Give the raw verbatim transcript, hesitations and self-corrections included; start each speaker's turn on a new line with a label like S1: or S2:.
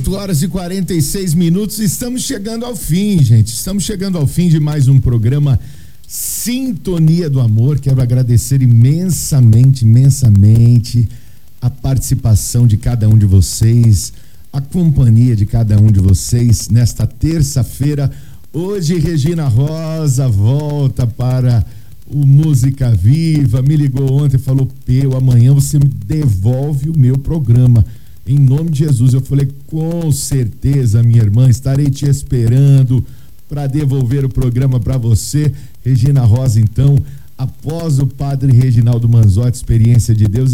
S1: oito horas e quarenta e seis minutos, estamos chegando ao fim, gente. Estamos chegando ao fim de mais um programa Sintonia do Amor. Quero agradecer imensamente, imensamente a participação de cada um de vocês, a companhia de cada um de vocês nesta terça-feira. Hoje, Regina Rosa volta para o Música Viva. Me ligou ontem e falou: Peu, amanhã você me devolve o meu programa. Em nome de Jesus. Eu falei: com certeza, minha irmã, estarei te esperando para devolver o programa para você. Regina Rosa, então, após o padre Reginaldo Manzotti, Experiência de Deus,